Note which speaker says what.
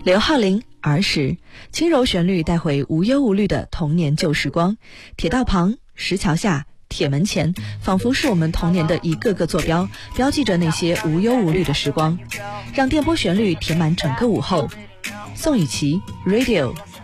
Speaker 1: 刘浩霖儿时，轻柔旋律带回无忧无虑的童年旧时光。铁道旁、石桥下、铁门前，仿佛是我们童年的一个个坐标，标记着那些无忧无虑的时光，让电波旋律填满整个午后。宋雨琦 Radio